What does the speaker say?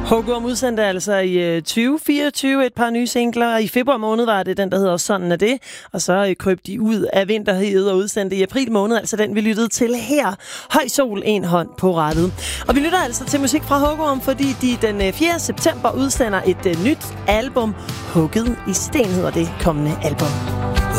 Hågum udsendte altså i 2024 et par nye singler. I februar måned var det den, der hedder Sådan er det. Og så krøb de ud af vinterhedet og udsendte i april måned, altså den, vi lyttede til her. Høj sol, en hånd på rattet. Og vi lytter altså til musik fra Hågum, fordi de den 4. september udsender et nyt album. Hugget i sten hedder det kommende album.